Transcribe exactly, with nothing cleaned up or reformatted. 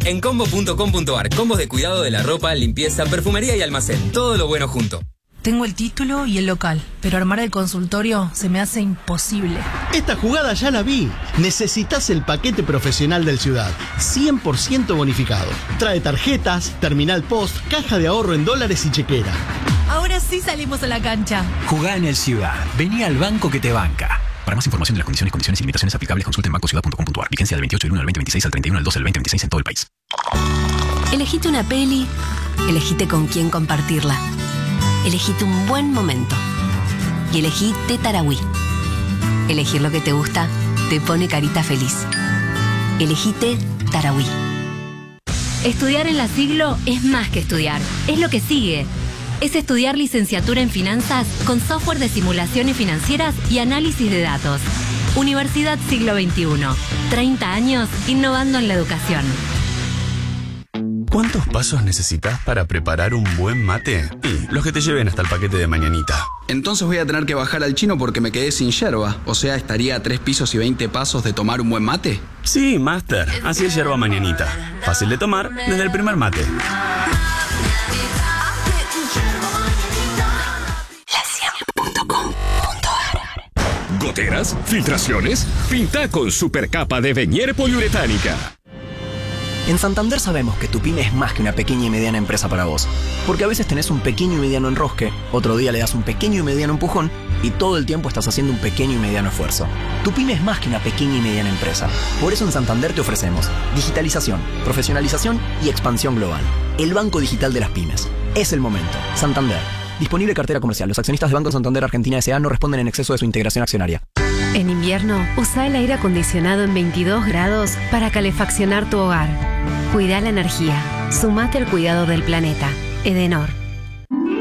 En combo punto com punto ar, combos de cuidado de la ropa, limpieza, perfumería y almacén. Todo lo bueno junto. Tengo el título y el local, pero armar el consultorio se me hace imposible. Esta jugada ya la vi. Necesitas el paquete profesional del Ciudad, cien por ciento bonificado. Trae tarjetas, terminal post, caja de ahorro en dólares y chequera. Ahora sí salimos a la cancha. Jugá en el Ciudad. Vení al banco que te banca. Para más información de las condiciones, condiciones y limitaciones aplicables, consulte en banco ciudad punto com punto ar. Vigencia del veintiocho del uno al veinte veintiséis al treinta y uno del doce del veinte veintiséis en todo el país. Elegite una peli, elegite con quién compartirla. Elegite un buen momento. Y elegí Té Tarahui. Elegir lo que te gusta te pone carita feliz. Elegí Té Tarahui. Estudiar en la Siglo es más que estudiar. Es lo que sigue. Es estudiar licenciatura en finanzas con software de simulaciones financieras y análisis de datos. Universidad Siglo veintiuno. treinta años innovando en la educación. ¿Cuántos pasos necesitas para preparar un buen mate? Y los que te lleven hasta el paquete de mañanita. Entonces voy a tener que bajar al chino porque me quedé sin yerba. O sea, ¿estaría a tres pisos y veinte pasos de tomar un buen mate? Sí, Master. Así es yerba mañanita. Fácil de tomar desde el primer mate. La cien punto com punto ar. ¿Goteras? ¿Filtraciones? Pinta con supercapa de Venier poliuretánica. En Santander sabemos que tu pyme es más que una pequeña y mediana empresa para vos. Porque a veces tenés un pequeño y mediano enrosque, otro día le das un pequeño y mediano empujón y todo el tiempo estás haciendo un pequeño y mediano esfuerzo. Tu pyme es más que una pequeña y mediana empresa. Por eso en Santander te ofrecemos digitalización, profesionalización y expansión global. El banco digital de las pymes. Es el momento. Santander. Disponible cartera comercial. Los accionistas de Banco Santander Argentina S A no responden en exceso de su integración accionaria. En invierno, usa el aire acondicionado en veintidós grados para calefaccionar tu hogar. Cuida la energía. Sumate al cuidado del planeta. Edenor.